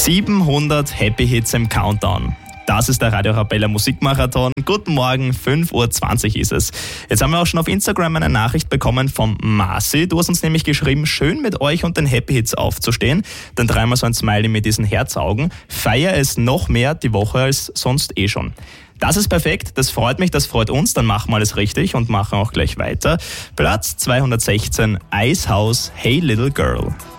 700 Happy Hits im Countdown. Das ist der Radio Arabella Musikmarathon. Guten Morgen, 5:20 Uhr ist es. Jetzt haben wir auch schon auf Instagram eine Nachricht bekommen vom Marci. Du hast uns nämlich geschrieben, schön mit euch und den Happy Hits aufzustehen. Dann dreimal so ein Smiley mit diesen Herzaugen. Feier es noch mehr die Woche als sonst schon. Das ist perfekt, das freut mich, das freut uns. Dann machen wir alles richtig und machen auch gleich weiter. Platz 216, Icehouse, Hey Little Girl.